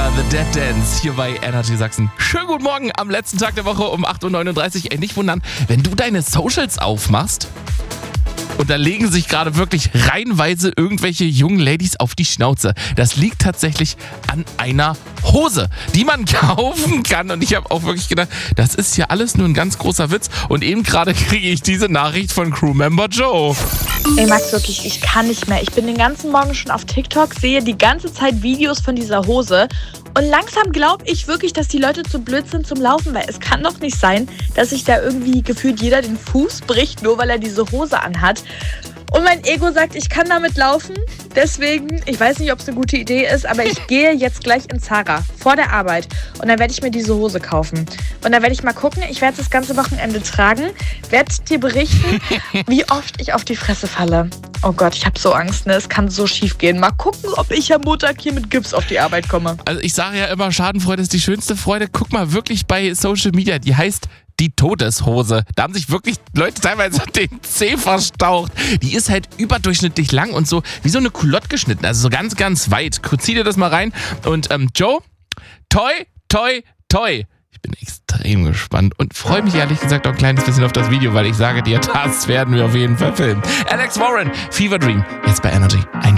The Dead Dance hier bei Energy Sachsen. Schönen guten Morgen am letzten Tag der Woche um 8.39 Uhr. Ey, nicht wundern, wenn du deine Socials aufmachst und da legen sich gerade wirklich reihenweise irgendwelche jungen Ladies auf die Schnauze. Das liegt tatsächlich an einer Hose, die man kaufen kann. Und ich habe auch wirklich gedacht, das ist ja alles nur ein ganz großer Witz. Und eben gerade kriege ich diese Nachricht von Crewmember Joe. Ey Max, wirklich, ich kann nicht mehr. Ich bin den ganzen Morgen schon auf TikTok, sehe die ganze Zeit Videos von dieser Hose. Und langsam glaube ich wirklich, dass die Leute zu blöd sind zum Laufen, weil es kann doch nicht sein, dass sich da irgendwie gefühlt jeder den Fuß bricht, nur weil er diese Hose anhat. Und mein Ego sagt, ich kann damit laufen. Deswegen, ich weiß nicht, ob es eine gute Idee ist, aber ich gehe jetzt gleich in Zara vor der Arbeit und dann werde ich mir diese Hose kaufen. Und dann werde ich mal gucken, ich werde das ganze Wochenende tragen, werde dir berichten, wie oft ich auf die Fresse falle. Oh Gott, ich habe so Angst, ne? Es kann so schief gehen. Mal gucken, ob ich am Montag hier mit Gips auf die Arbeit komme. Also ich sage ja immer, Schadenfreude ist die schönste Freude. Guck mal wirklich bei Social Media, die heißt die Todeshose. Da haben sich wirklich Leute teilweise den Zeh verstaucht. Die ist halt überdurchschnittlich lang und so wie so eine Culotte geschnitten. Also so ganz, ganz weit. Zieh dir das mal rein. Und Joe, toi, toi, toi. Ich bin extrem gespannt und freue mich ehrlich gesagt auch ein kleines bisschen auf das Video, weil ich sage dir, das werden wir auf jeden Fall filmen. Alex Warren, Fever Dream, jetzt bei Energy. Ein